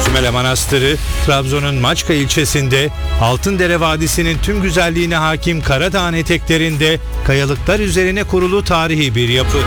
Sümele Manastırı, Trabzon'un Maçka ilçesinde, Altındere Vadisi'nin tüm güzelliğine hakim Karadağ'ın eteklerinde kayalıklar üzerine kurulu tarihi bir yapı.